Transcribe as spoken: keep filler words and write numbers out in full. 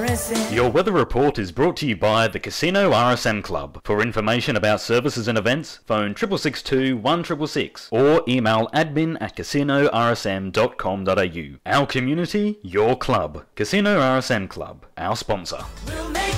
S M. Your weather report is brought to you by the Casino R S M Club. For information about services and events, phone six six six two, one six six six or email admin at casino r s m dot com dot a u. Our community, your club. Casino R S M Club, our sponsor. We'll